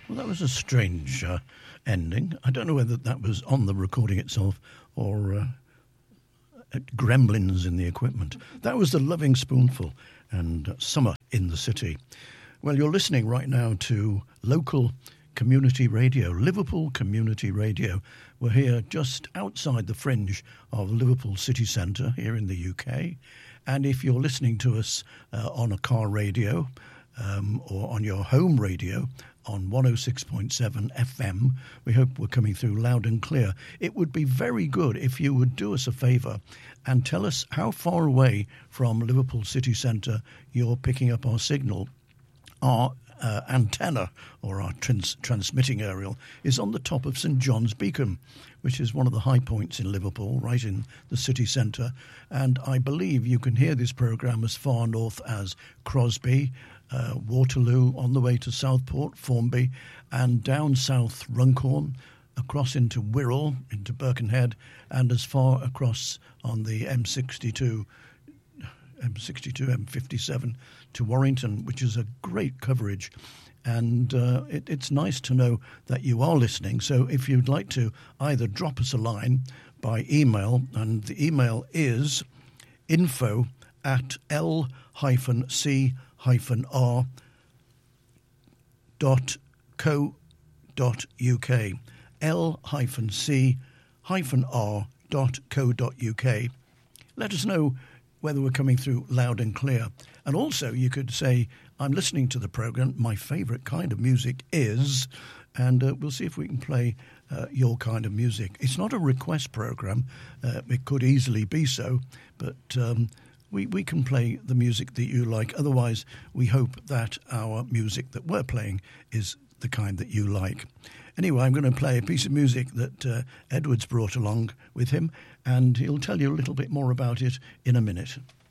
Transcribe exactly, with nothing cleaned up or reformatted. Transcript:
Well, that was a strange uh, ending. I don't know whether that was on the recording itself or uh, gremlins in the equipment. That was the Loving Spoonful and uh, Summer in the City. Well, you're listening right now to local community radio, Liverpool Community Radio. We're here just outside the fringe of Liverpool city centre here in the U K. And if you're listening to us uh, on a car radio um, or on your home radio on one oh six point seven F M, we hope we're coming through loud and clear. It would be very good if you would do us a favour and tell us how far away from Liverpool city centre you're picking up our signal. Our uh, antenna, or our trans- transmitting aerial, is on the top of St John's Beacon, which is one of the high points in Liverpool, right in the city centre. And I believe you can hear this programme as far north as Crosby, uh, Waterloo, on the way to Southport, Formby, and down south Runcorn, across into Wirral, into Birkenhead, and as far across on the M sixty-two, M sixty-two, M fifty-seven to Warrington, which is a great coverage. And uh, it, it's nice to know that you are listening. So if you'd like to either drop us a line by email, and the email is info at l hyphen c hyphen r dot co dot uk, l hyphen c hyphen r dot co dot uk. Let us know whether we're coming through loud and clear. And also you could say, I'm listening to the programme, my favourite kind of music is, and uh, we'll see if we can play uh, your kind of music. It's not a request programme, uh, it could easily be so, but um, we, we can play the music that you like. Otherwise, we hope that our music that we're playing is the kind that you like. Anyway, I'm going to play a piece of music that uh, Edward's brought along with him, and he'll tell you a little bit more about it in a minute.